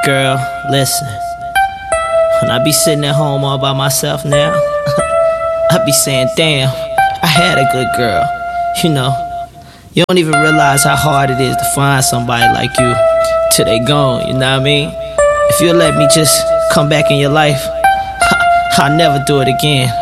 Girl, listen. When I be sitting at home all by myself now, I be saying, damn, I had a good girl. You know, you don't even realize how hard it is to find somebody like you till they gone, you know what I mean? If you'll let me just come back in your life, I'll never do it again.